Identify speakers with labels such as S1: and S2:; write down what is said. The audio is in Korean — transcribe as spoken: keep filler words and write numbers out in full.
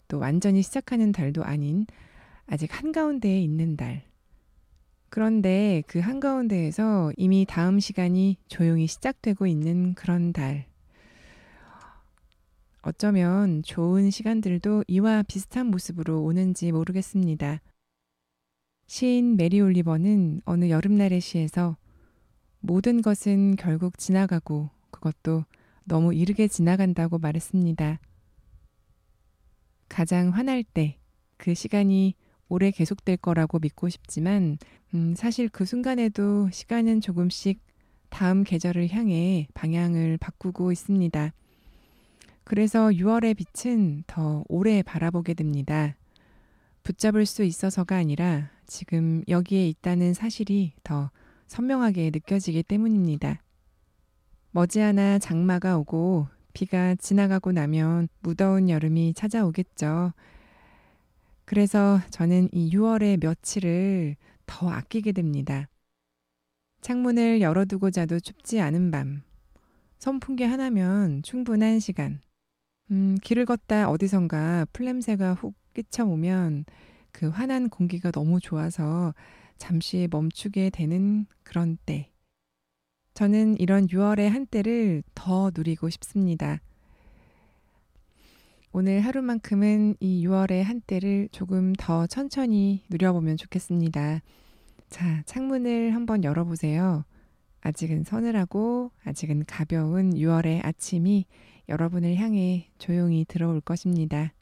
S1: 또 완전히 시작하는 달도 아닌 아직 한가운데에 있는 달. 그런데 그 한가운데에서 이미 다음 시간이 조용히 시작되고 있는 그런 달. 어쩌면 좋은 시간들도 이와 비슷한 모습으로 오는지 모르겠습니다. 시인 메리 올리버는 어느 여름날의 시에서 모든 것은 결국 지나가고 그것도 너무 이르게 지나간다고 말했습니다. 가장 화날 때 그 시간이 오래 계속될 거라고 믿고 싶지만 음, 사실 그 순간에도 시간은 조금씩 다음 계절을 향해 방향을 바꾸고 있습니다. 그래서 유월의 빛은 더 오래 바라보게 됩니다. 붙잡을 수 있어서가 아니라 지금 여기에 있다는 사실이 더 선명하게 느껴지기 때문입니다. 머지않아 장마가 오고 비가 지나가고 나면 무더운 여름이 찾아오겠죠. 그래서 저는 이 유월의 며칠을 더 아끼게 됩니다. 창문을 열어두고 자도 춥지 않은 밤, 선풍기 하나면 충분한 시간, 음, 길을 걷다 어디선가 풀냄새가 훅 끼쳐오면 그 환한 공기가 너무 좋아서 잠시 멈추게 되는 그런 때. 저는 이런 유월의 한때를 더 누리고 싶습니다. 오늘 하루만큼은 이 유월의 한때를 조금 더 천천히 누려보면 좋겠습니다. 자, 창문을 한번 열어보세요. 아직은 서늘하고 아직은 가벼운 유월의 아침이 여러분을 향해 조용히 들어올 것입니다.